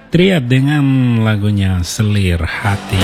Triad dengan lagunya Selir Hati.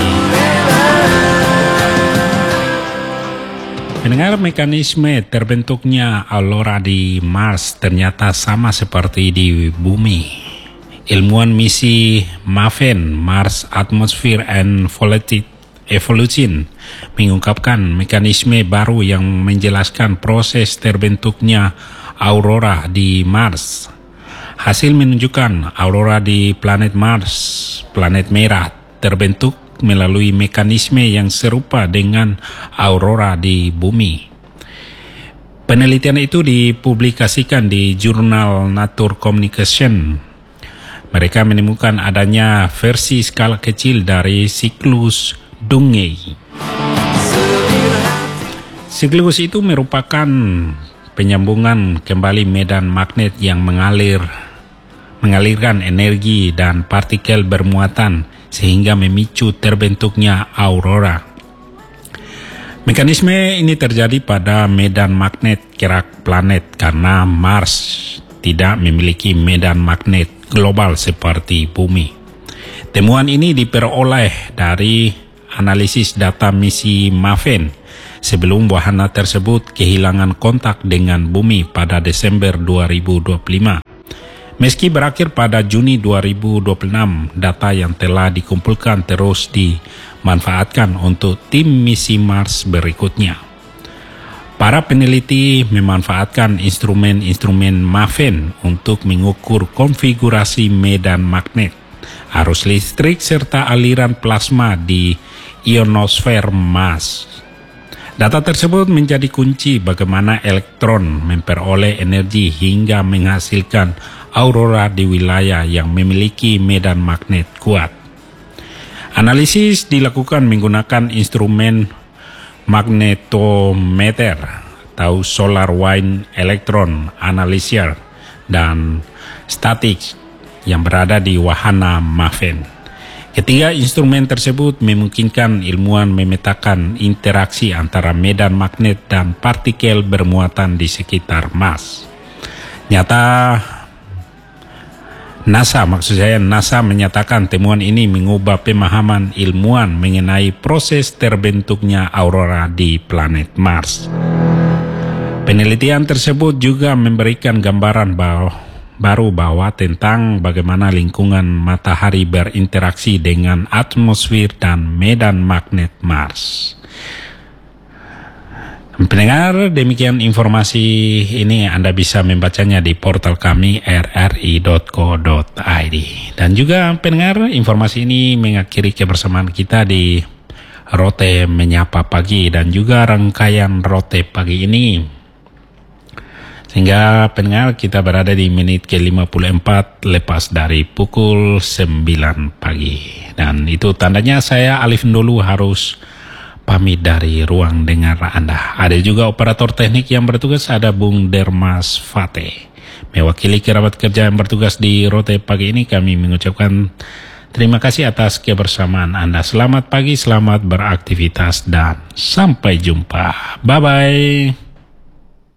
Mendengar mekanisme terbentuknya aurora di Mars ternyata sama seperti di Bumi. Ilmuwan misi MAVEN Mars Atmosphere and Evolution mengungkapkan mekanisme baru yang menjelaskan proses terbentuknya aurora di Mars. Hasil menunjukkan aurora di planet Mars, planet merah, terbentuk melalui mekanisme yang serupa dengan aurora di Bumi. Penelitian itu dipublikasikan di jurnal Nature Communication. Mereka menemukan adanya versi skala kecil dari siklus Dungay. Siklus itu merupakan penyambungan kembali medan magnet yang mengalirkan energi dan partikel bermuatan sehingga memicu terbentuknya aurora. Mekanisme ini terjadi pada medan magnet gerak planet karena Mars tidak memiliki medan magnet global seperti Bumi. Temuan ini diperoleh dari analisis data misi MAVEN sebelum wahana tersebut kehilangan kontak dengan Bumi pada Desember 2025. Meski berakhir pada Juni 2026, data yang telah dikumpulkan terus dimanfaatkan untuk tim misi Mars berikutnya. Para peneliti memanfaatkan instrumen-instrumen MAVEN untuk mengukur konfigurasi medan magnet, arus listrik, serta aliran plasma di ionosfer Mars. Data tersebut menjadi kunci bagaimana elektron memperoleh energi hingga menghasilkan aurora di wilayah yang memiliki medan magnet kuat. Analisis dilakukan menggunakan instrumen magnetometer atau solar wind electron analyzer dan statik yang berada di wahana MAVEN. Ketiga instrumen tersebut memungkinkan ilmuwan memetakan interaksi antara medan magnet dan partikel bermuatan di sekitar Mars. NASA menyatakan temuan ini mengubah pemahaman ilmuwan mengenai proses terbentuknya aurora di planet Mars. Penelitian tersebut juga memberikan gambaran baru tentang bagaimana lingkungan matahari berinteraksi dengan atmosfer dan medan magnet Mars. Pendengar, demikian informasi ini Anda bisa membacanya di portal kami rri.co.id. Dan juga pendengar, informasi ini mengakhiri kebersamaan kita di Rote Menyapa Pagi dan juga rangkaian Rote Pagi ini. Sehingga pendengar, kita berada di menit ke-54 lepas dari pukul 9 pagi. Dan itu tandanya saya Alif Ndolu harus pamit dari ruang dengar Anda. Ada juga operator teknik yang bertugas, ada Bung Dermas Fate. Mewakili kerabat kerja yang bertugas di Rote Pagi ini, kami mengucapkan terima kasih atas kebersamaan Anda. Selamat pagi, selamat beraktivitas, dan sampai jumpa. Bye-bye.